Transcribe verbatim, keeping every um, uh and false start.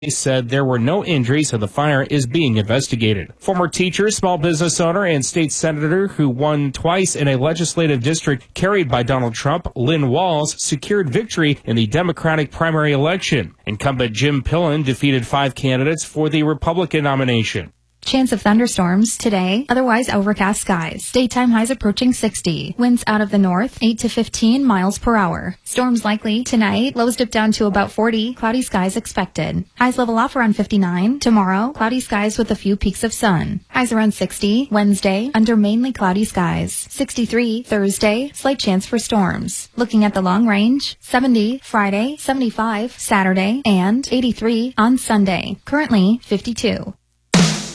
said there were no injuries and the fire is being investigated. Former teacher, small business owner, and state senator who won twice in a legislative district carried by Donald Trump, Lynn Walls, secured victory in the Democratic primary election. Incumbent Jim Pillen defeated five candidates for the Republican nomination. Chance of thunderstorms today, otherwise overcast skies. Daytime highs approaching sixty. Winds out of the north, eight to fifteen miles per hour. Storms likely tonight, lows dip down to about forty. Cloudy skies expected. Highs level off around fifty-nine. Tomorrow, cloudy skies with a few peaks of sun. Highs around sixty. Wednesday, under mainly cloudy skies. sixty-three Thursday, slight chance for storms. Looking at the long range, seventy Friday, seventy-five Saturday, and eighty-three on Sunday. Currently, fifty-two.